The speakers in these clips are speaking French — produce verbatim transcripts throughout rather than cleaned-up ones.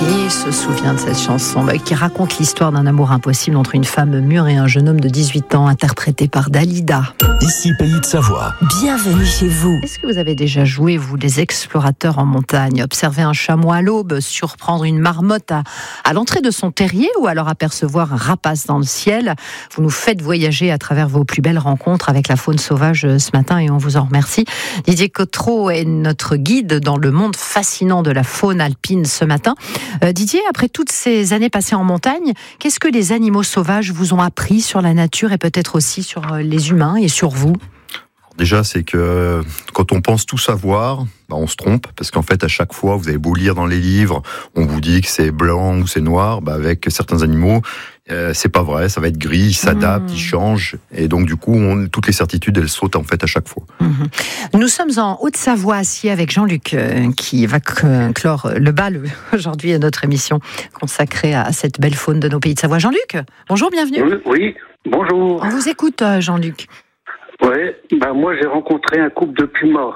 Qui se souvient de cette chanson bah, qui raconte l'histoire d'un amour impossible entre une femme mûre et un jeune homme de dix-huit ans, interprété par Dalida. Ici Pays de Savoie. Bienvenue chez vous. Est-ce que vous avez déjà joué, vous, les explorateurs en montagne, observer un chameau à l'aube, surprendre une marmotte à, à l'entrée de son terrier ou alors apercevoir un rapace dans le ciel? Vous nous faites voyager à travers vos plus belles rencontres avec la faune sauvage ce matin et on vous en remercie. Didier Cotreau est notre guide dans le monde fascinant de la faune alpine ce matin. Euh, Didier, après toutes ces années passées en montagne, qu'est-ce que les animaux sauvages vous ont appris sur la nature et peut-être aussi sur les humains et sur vous? Déjà, c'est que quand on pense tout savoir, bah on se trompe, parce qu'en fait, à chaque fois, vous avez beau lire dans les livres, on vous dit que c'est blanc ou c'est noir, bah avec certains animaux, euh, c'est pas vrai, ça va être gris, ils s'adaptent, mmh. ils changent, et donc du coup, on, toutes les certitudes, elles sautent en fait à chaque fois. Mmh. Nous sommes en Haute-Savoie, assis avec Jean-Luc, euh, qui va clore le bal aujourd'hui à notre émission consacrée à cette belle faune de nos pays de Savoie. Jean-Luc, bonjour, bienvenue. Oui, oui, bonjour. On vous écoute, Jean-Luc. Ouais, ben moi j'ai rencontré un couple de pumas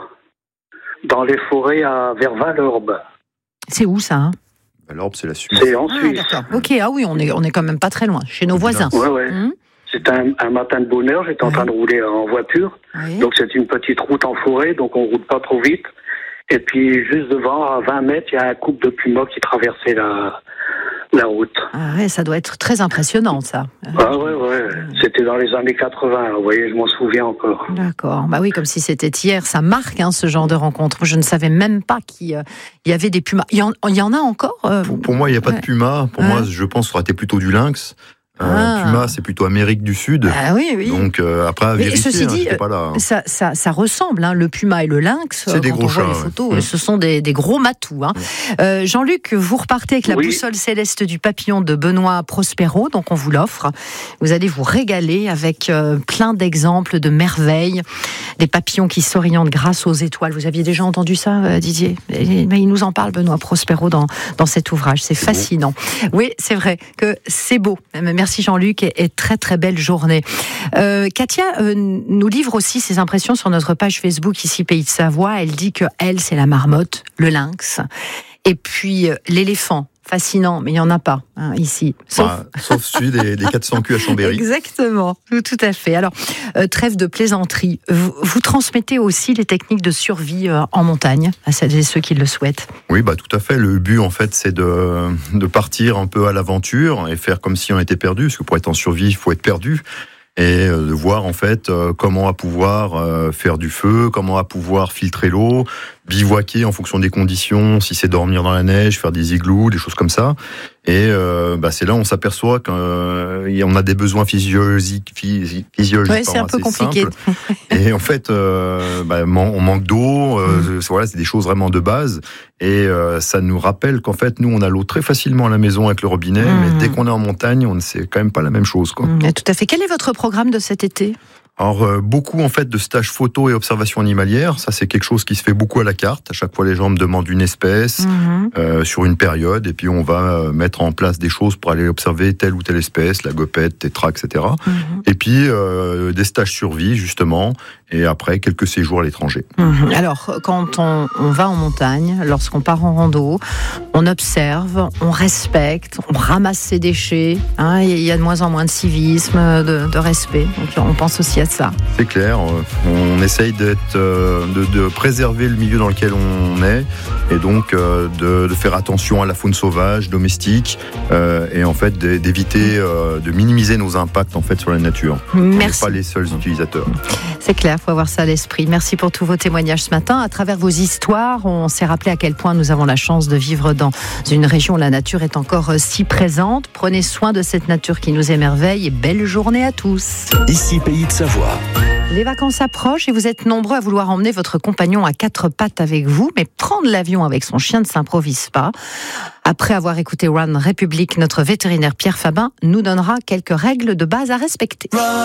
dans les forêts à vers Valorbe. C'est où ça hein Valorbe, c'est la Suisse. C'est en ah, Suisse. D'accord. Ok, ah oui, on est on est quand même pas très loin, chez nos voisins. Ouais, ouais. Mmh. C'était un, un matin de bonne heure, j'étais en ouais. train de rouler en voiture, oui. Donc c'est une petite route en forêt, donc on roule pas trop vite. Et puis juste devant, à vingt mètres, il y a un couple de pumas qui traversait la la route. Ah ouais, ça doit être très impressionnant, ça. Ah ouais, ouais. C'était dans les années quatre-vingts, vous voyez, je m'en souviens encore. D'accord. Bah oui, comme si c'était hier. Ça marque, hein, ce genre de rencontre. Je ne savais même pas qu'il euh, y avait des pumas. Il y en, il y en a encore euh... pour, pour moi, il n'y a pas ouais. de puma. Pour ouais. moi, je pense que ça aurait été plutôt du lynx. Euh, ah. Puma, c'est plutôt Amérique du Sud. Ah oui, oui. Donc euh, après, à vérifier, ceci dit, hein, pas là. Hein. Ça, ça, ça ressemble, hein, le puma et le lynx. C'est des quand gros on voit chats, les photos, ouais. ce sont des, des gros matous. Hein. Ouais. Euh, Jean-Luc, vous repartez avec la oui. boussole céleste du papillon de Benoît Prospero, donc on vous l'offre. Vous allez vous régaler avec euh, plein d'exemples de merveilles, des papillons qui s'orientent grâce aux étoiles. Vous aviez déjà entendu ça, euh, Didier? Mais il nous en parle, Benoît Prospero, dans, dans cet ouvrage. C'est, c'est fascinant. Beau. Oui, c'est vrai que c'est beau. Merci Jean-Luc. Et, et très très belle journée. Euh, Katia euh, nous livre aussi ses impressions sur notre page Facebook ici Pays de Savoie. Elle dit que elle c'est la marmotte, le lynx, et puis euh, l'éléphant. Fascinant, mais il n'y en a pas hein, ici. Sauf, bah, sauf celui des, des quatre cents culs à Chambéry. Exactement, tout à fait. Alors, euh, trêve de plaisanterie. Vous, vous transmettez aussi les techniques de survie euh, en montagne à celles et ceux qui le souhaitent. Oui, bah tout à fait. Le but, en fait, c'est de, de partir un peu à l'aventure et faire comme si on était perdu. Parce que pour être en survie, il faut être perdu. Et de voir en fait comment on va pouvoir faire du feu, comment on va pouvoir filtrer l'eau, bivouaquer en fonction des conditions, si c'est dormir dans la neige, faire des igloos, des choses comme ça. Et euh, bah c'est là où on s'aperçoit qu'on euh, a des besoins physiologiques, physiologiques ouais, c'est un peu compliqué. Simples. Et en fait, euh, bah, on manque d'eau. Euh, mmh. Voilà, c'est des choses vraiment de base. Et euh, ça nous rappelle qu'en fait, nous, on a l'eau très facilement à la maison avec le robinet, mmh. mais dès qu'on est en montagne, on c'est quand même pas la même chose, quoi. Mmh, tout à fait. Quel est votre programme de cet été ? Alors, euh, beaucoup, en fait, de stages photo et observation animalière. Ça, c'est quelque chose qui se fait beaucoup à la carte. À chaque fois, les gens me demandent une espèce, mmh. euh, sur une période, et puis on va euh, mettre en place des choses pour aller observer telle ou telle espèce, la gopette, tétra, et cetera. Mmh. Et puis, euh, des stages survie, justement, et après, quelques séjours à l'étranger. Mmh. Alors, quand on, on va en montagne, lorsqu'on part en rando, on observe, on respecte, on ramasse ses déchets, hein, il y a de moins en moins de civisme, de, de respect. Donc, on pense aussi à ça. C'est clair, on essaye d'être, de, de préserver le milieu dans lequel on est et donc de, de faire attention à la faune sauvage, domestique euh, et en fait d'éviter euh, de minimiser nos impacts en fait sur la nature. Merci. On n'est pas les seuls utilisateurs. C'est clair, il faut avoir ça à l'esprit. Merci pour tous vos témoignages ce matin. À travers vos histoires, on s'est rappelé à quel point nous avons la chance de vivre dans une région où la nature est encore si présente. Prenez soin de cette nature qui nous émerveille et belle journée à tous. Ici Pays de Savoie. Les vacances approchent et vous êtes nombreux à vouloir emmener votre compagnon à quatre pattes avec vous, mais prendre l'avion avec son chien ne s'improvise pas. Après avoir écouté One Republic, notre vétérinaire Pierre Fabin nous donnera quelques règles de base à respecter.